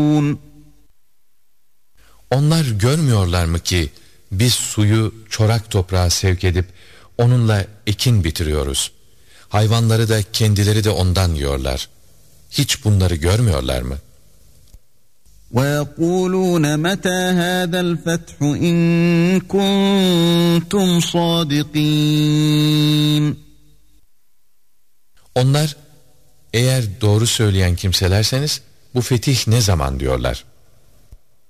Onlar görmüyorlar mı ki biz suyu çorak toprağa sevk edip onunla ekin bitiriyoruz. Hayvanları da kendileri de ondan yiyorlar. Hiç bunları görmüyorlar mı? وَيَقُولُونَ مَتَى هَذَا الْفَتْحُ إِن كُنتُمْ صَادِقِينَ. Onlar eğer doğru söyleyen kimselerseniz bu fetih ne zaman diyorlar.